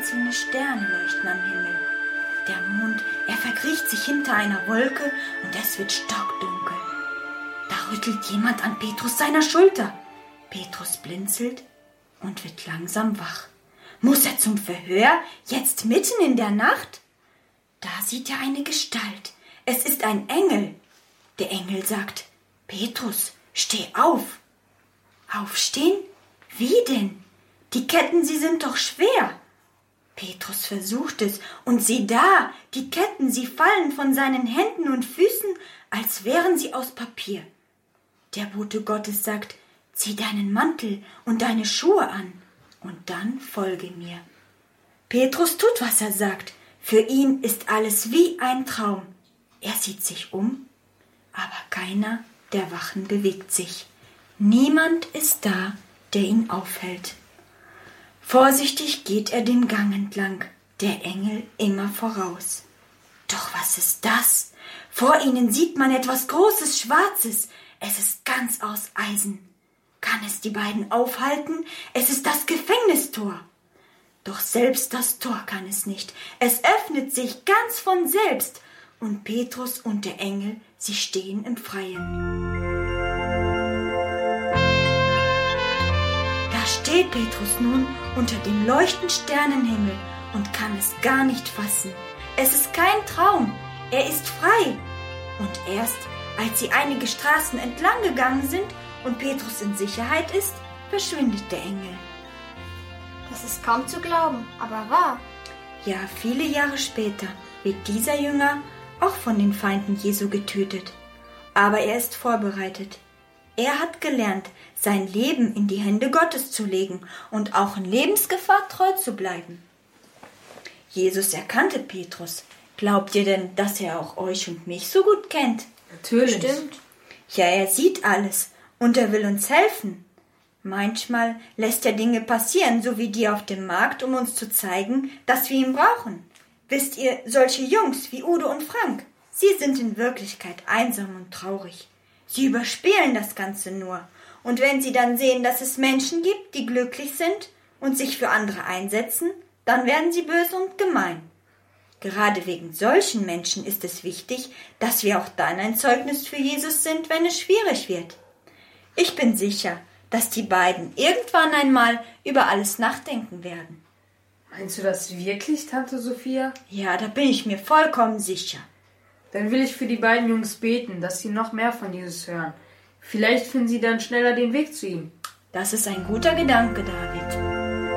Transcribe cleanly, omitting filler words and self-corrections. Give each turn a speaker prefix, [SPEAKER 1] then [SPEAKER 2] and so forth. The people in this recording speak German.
[SPEAKER 1] einzelne Sterne leuchten am Himmel. Der Mond, er verkriecht sich hinter einer Wolke und es wird stockdunkel. Da rüttelt jemand an Petrus seiner Schulter. Petrus blinzelt und wird langsam wach. Muss er zum Verhör, jetzt mitten in der Nacht? Da sieht er eine Gestalt. Es ist ein Engel. Der Engel sagt: Petrus, steh auf. Aufstehen? Wie denn? Die Ketten, sie sind doch schwer. Petrus versucht es, und sieh da, die Ketten, sie fallen von seinen Händen und Füßen, als wären sie aus Papier. Der Bote Gottes sagt: Zieh deinen Mantel und deine Schuhe an, und dann folge mir. Petrus tut, was er sagt. Für ihn ist alles wie ein Traum. Er sieht sich um, aber keiner der Wachen bewegt sich. Niemand ist da, der ihn aufhält. Vorsichtig geht er den Gang entlang, der Engel immer voraus. Doch was ist das? Vor ihnen sieht man etwas Großes, Schwarzes. Es ist ganz aus Eisen. Kann es die beiden aufhalten? Es ist das Gefängnistor. Doch selbst das Tor kann es nicht. Es öffnet sich ganz von selbst. Und Petrus und der Engel, sie stehen im Freien. Da steht Petrus nun unter dem leuchtenden Sternenhimmel und kann es gar nicht fassen. Es ist kein Traum, er ist frei. Und erst, als sie einige Straßen entlang gegangen sind und Petrus in Sicherheit ist, verschwindet der Engel.
[SPEAKER 2] Das ist kaum zu glauben, aber wahr.
[SPEAKER 1] Ja, viele Jahre später wird dieser Jünger auch von den Feinden Jesu getötet. Aber er ist vorbereitet. Er hat gelernt, sein Leben in die Hände Gottes zu legen und auch in Lebensgefahr treu zu bleiben. Jesus erkannte Petrus. Glaubt ihr denn, dass er auch euch und mich so gut kennt?
[SPEAKER 3] Natürlich.
[SPEAKER 2] Stimmt.
[SPEAKER 1] Ja, er sieht alles und er will uns helfen. Manchmal lässt er Dinge passieren, so wie die auf dem Markt, um uns zu zeigen, dass wir ihn brauchen. Wisst ihr, solche Jungs wie Udo und Frank, sie sind in Wirklichkeit einsam und traurig. Sie überspielen das Ganze nur. Und wenn sie dann sehen, dass es Menschen gibt, die glücklich sind und sich für andere einsetzen, dann werden sie böse und gemein. Gerade wegen solchen Menschen ist es wichtig, dass wir auch dann ein Zeugnis für Jesus sind, wenn es schwierig wird. Ich bin sicher, dass die beiden irgendwann einmal über alles nachdenken werden.
[SPEAKER 3] Meinst du das wirklich, Tante Sophia?
[SPEAKER 1] Ja, da bin ich mir vollkommen sicher.
[SPEAKER 3] Dann will ich für die beiden Jungs beten, dass sie noch mehr von Jesus hören. Vielleicht finden sie dann schneller den Weg zu ihm.
[SPEAKER 1] Das ist ein guter Gedanke, David.